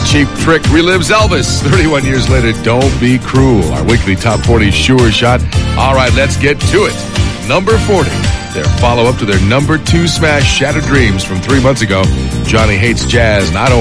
Cheap Trick relives Elvis 31 years later. Don't Be Cruel. Our weekly Top 40 Sure Shot. All right, let's get to it. Number 40. Their follow-up to their number 2 smash, Shattered Dreams, from 3 months ago. Johnny Hates Jazz, and I Don't